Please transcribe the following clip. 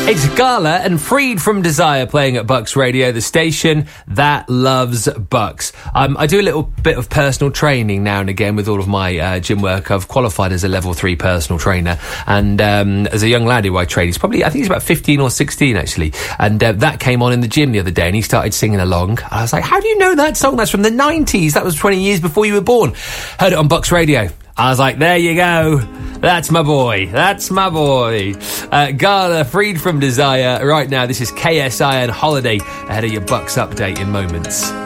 It's Gala and Freed from Desire playing at Bucks Radio, the station that loves Bucks. I do a little bit of personal training now and again with all of my gym work. I've qualified as a level 3 personal trainer, and as a young lad who I train, I think he's about 15 or 16 actually, and that came on in the gym the other day and he started singing along. I was like, how do you know that song? That's from the 90s. That was 20 years before you were born. Heard it on Bucks Radio. I was like, there you go. That's my boy. That's my boy. Gala, Freed from Desire. Right now, this is KSI and Holiday ahead of your Bucks update in moments.